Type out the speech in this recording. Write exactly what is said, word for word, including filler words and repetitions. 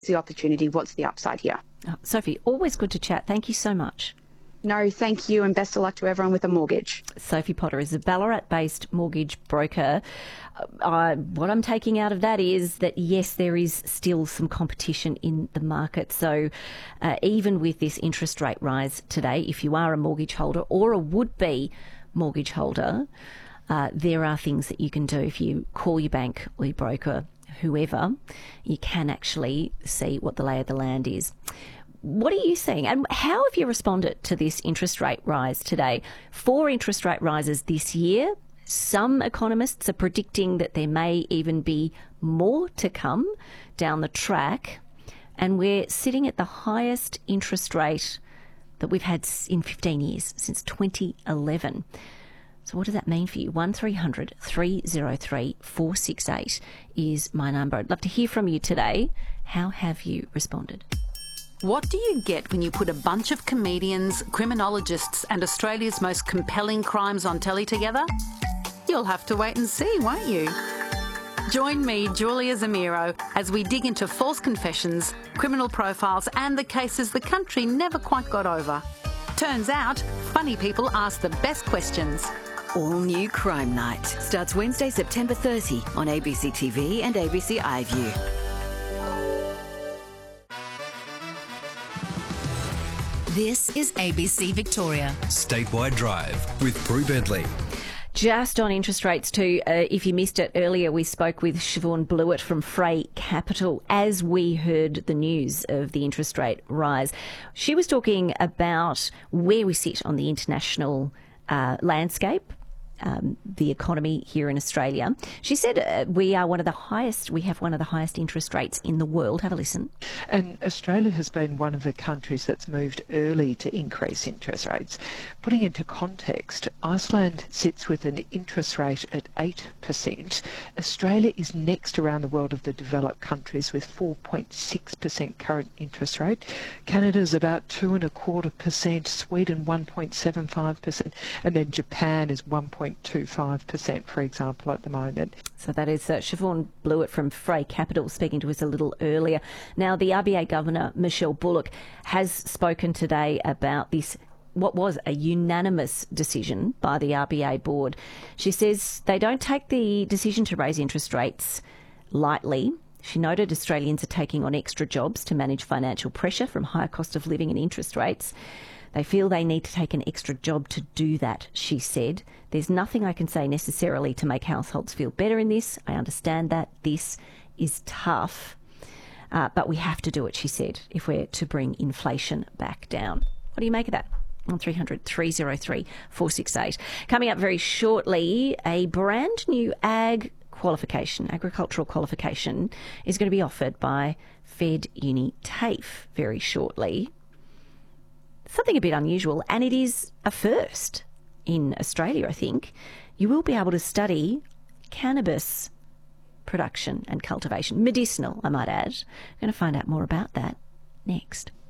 the opportunity? What's the upside here? Oh, Sophie, always good to chat. Thank you so much. No, thank you, and best of luck to everyone with a mortgage. Sophie Potter is a Ballarat-based mortgage broker. Uh, what I'm taking out of that is that, yes, there is still some competition in the market. So uh, even with this interest rate rise today, if you are a mortgage holder or a would-be mortgage holder, uh, there are things that you can do. If you call your bank or your broker, whoever, you can actually see what the lay of the land is. What are you seeing, and how have you responded to this interest rate rise today? Four interest rate rises this year. Some economists are predicting that there may even be more to come down the track, and we're sitting at the highest interest rate that we've had in fifteen years, since twenty eleven. So what does that mean for you? one three hundred three oh three four six eight is my number. I'd love to hear from you today. How have you responded? What do you get when you put a bunch of comedians, criminologists and Australia's most compelling crimes on telly together? You'll have to wait and see, won't you? Join me, Julia Zamiro, as we dig into false confessions, criminal profiles and the cases the country never quite got over. Turns out, funny people ask the best questions. All new Crime Night starts Wednesday, September thirtieth on A B C T V and A B C iView. This is A B C Victoria. Statewide Drive with Prue Bentley. Just on interest rates too, uh, if you missed it earlier, we spoke with Siobhan Blewett from Fray Capital as we heard the news of the interest rate rise. She was talking about where we sit on the international uh, landscape, Um, the economy here in Australia. She said uh, we are one of the highest, we have one of the highest interest rates in the world. Have a listen. And Australia has been one of the countries that's moved early to increase interest rates. Putting into context, Iceland sits with an interest rate at eight percent. Australia is next around the world of the developed countries with four point six percent current interest rate. Canada's about two and a quarter percent, Sweden one point seven five percent, and then Japan is one point two five percent, for example, at the moment. So that is uh, Siobhan Blewett from Fray Capital speaking to us a little earlier. Now, the R B A Governor, Michelle Bullock, has spoken today about this, what was a unanimous decision by the R B A board. She says they don't take the decision to raise interest rates lightly. She noted Australians are taking on extra jobs to manage financial pressure from higher cost of living and interest rates. They feel they need to take an extra job to do that, she said. There's nothing I can say necessarily to make households feel better in this. I understand that this is tough, uh, but we have to do it, she said, if we're to bring inflation back down. What do you make of that? On three hundred three oh three four six eight. Coming up very shortly, a brand new ag qualification, agricultural qualification, is going to be offered by Fed Uni TAFE very shortly. Something a bit unusual, and it is a first in Australia, I think. You will be able to study cannabis production and cultivation, medicinal, I might add. I'm going to find out more about that next.